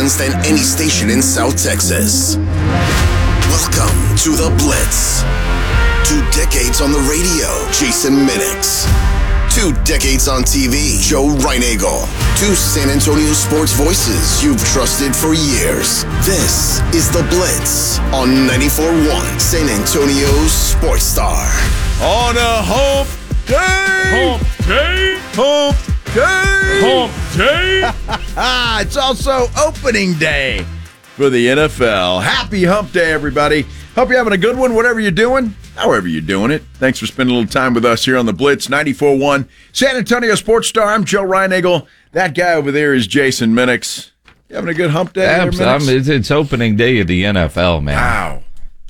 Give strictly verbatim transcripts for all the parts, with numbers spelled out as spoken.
fans than any station in South Texas. Welcome to The Blitz. Two decades on the radio, Jason Minix. Two decades on T V, Joe Reinagle. Two San Antonio sports voices you've trusted for years. This is The Blitz on ninety-four point one, San Antonio's Sports Star. On a hump day! Hump day! Hump day! Hump day! It's also opening day for the N F L. Happy hump day, everybody. Hope you're having a good one, whatever you're doing, however you're doing it. Thanks for spending a little time with us here on The Blitz, ninety-four point one, San Antonio Sports Star. I'm Joe Reinagle. That guy over there is Jason Minix. You having a good hump day there, Minix? It's, it's opening day of the N F L, man. Wow.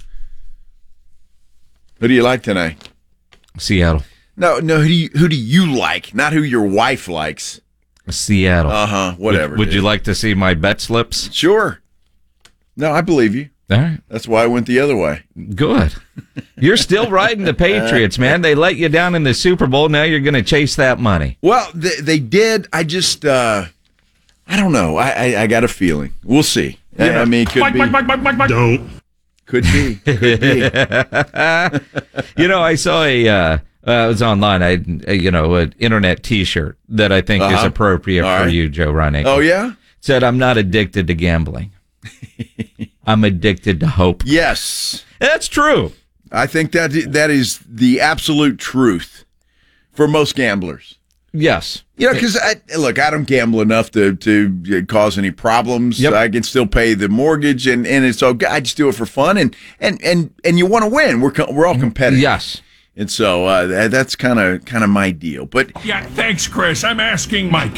Who do you like tonight? Seattle. No, no. Who do you, who do you like? Not who your wife likes. Seattle. Uh-huh, whatever. Would, would you like to see my bet slips? Sure. No, I believe you. All right. That's why I went the other way. Good. You're still riding the Patriots, man. They let you down in the Super Bowl. Now you're going to chase that money. Well, they, they did. I just, uh, I don't know. I, I, I got a feeling. We'll see. I, I mean, it could Mike, be. Mike, Mike, Mike, Mike, Mike. Don't. Could be. Could be. You know, I saw a, uh, uh, it was online, I, uh, you know, an internet T-shirt that I think Uh-huh. is appropriate All for right. you, Joe Reinagle. Oh, yeah? It said, I'm not addicted to gambling. I'm addicted to hope. Yes. That's true. I think that that is the absolute truth for most gamblers. Yes. You know, because, look, I don't gamble enough to, to cause any problems. Yep. I can still pay the mortgage, and, and it's okay. I just do it for fun, and and, and, and you want to win. We're co- we're all competitive. Yes. And so uh, that, that's kind of kind of my deal. But, Yeah, thanks, Chris. I'm asking Mike.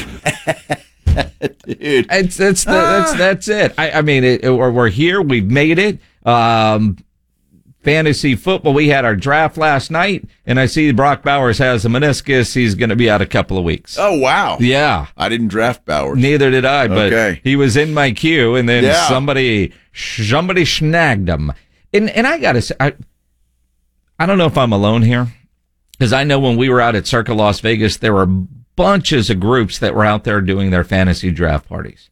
dude, It's, it's the, that's, that's it. I, I mean, it, we're, we're here. We've made it. Um, fantasy football. We had our draft last night, and I see Brock Bowers has a meniscus. He's going to be out a couple of weeks. oh, wow. Yeah. I didn't draft Bowers. Neither did I, but Okay. he was in my queue, and then Yeah. somebody somebody snagged him. And and I gotta say, I, I don't know if I'm alone here, because I know when we were out at Circa Las Vegas, there were bunches of groups that were out there doing their fantasy draft parties,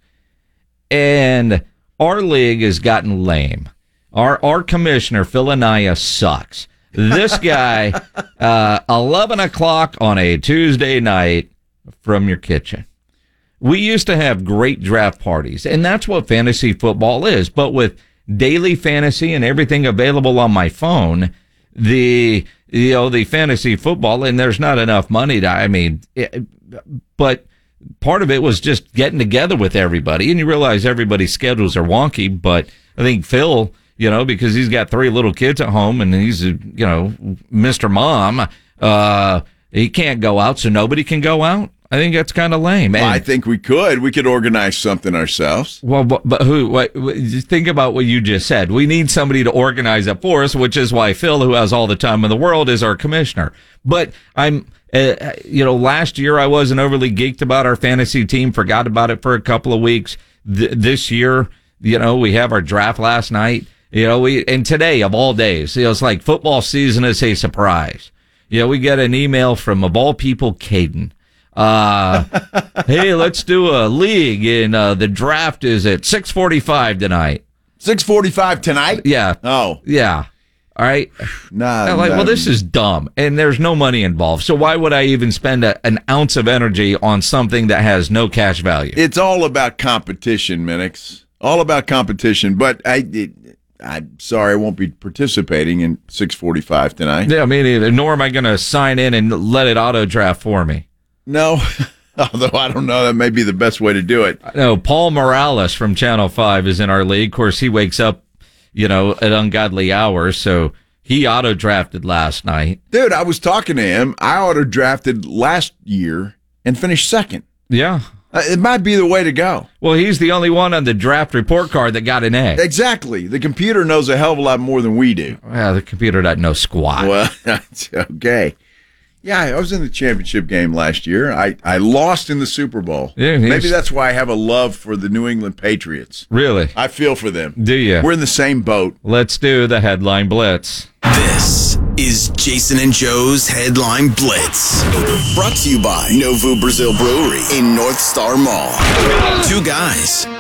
and our league has gotten lame. Our our commissioner Phil Anaya sucks. This guy, uh, eleven o'clock on a Tuesday night from your kitchen. We used to have great draft parties, and that's what fantasy football is. But with daily fantasy and everything available on my phone, the you know the fantasy football, and there's not enough money to. I mean, it, but part of it was just getting together with everybody, and you realize everybody's schedules are wonky. But I think Phil, you know, because he's got three little kids at home, and he's you know Mister Mom, uh, he can't go out, so nobody can go out. I think that's kind of lame. Well, And- I think we could. We could organize something ourselves. Well, but, but who? What, what, just think about what you just said. We need somebody to organize it for us, which is why Phil, who has all the time in the world, is our commissioner. But I'm, uh, you know, last year I wasn't overly geeked about our fantasy team. Forgot about it for a couple of weeks. Th- this year, you know, we have our draft last night. You know, we and today of all days, you know, it's like football season is a surprise. You know, we get an email from of all people, Caden. Uh, hey, let's do a league, and uh, the draft is at six forty-five tonight. six forty-five tonight? Yeah. Oh. Yeah. All right. Nah. I'm like, nah. well, this is dumb, and there's no money involved. So why would I even spend a, an ounce of energy on something that has no cash value? It's all about competition, Minix. All about competition. But I, it, I'm sorry I won't be participating in six forty-five tonight. Yeah, me neither. Nor am I going to sign in and let it auto draft for me. No. Although I don't know, that may be the best way to do it. No, Paul Morales from Channel five is in our league. Of course, he wakes up, you know, at ungodly hours, so he auto-drafted last night. Dude, I was talking to him. I auto-drafted last year and finished second. Yeah. Uh, it might be the way to go. Well, he's the only one on the draft report card that got an A. Exactly. The computer knows a hell of a lot more than we do. Well, the computer doesn't know squat. Well, that's okay. Yeah, I was in the championship game last year. I, I lost in the Super Bowl. Yeah, he's- Maybe that's why I have a love for the New England Patriots. Really? I feel for them. Do you? We're in the same boat. Let's do the headline blitz. This is Jason and Joe's Headline Blitz. Brought to you by Novu Brazil Brewery in North Star Mall. Two guys,